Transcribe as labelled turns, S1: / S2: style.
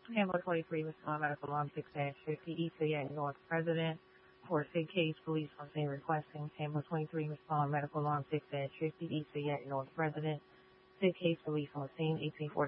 S1: Hamlet 23, respond medical alarm 6-50, East Fayette North President. For SIG case, police on scene requesting. Hamlet 23, respond medical alarm 6-50, East Fayette North President. SIG case, police on scene 1840.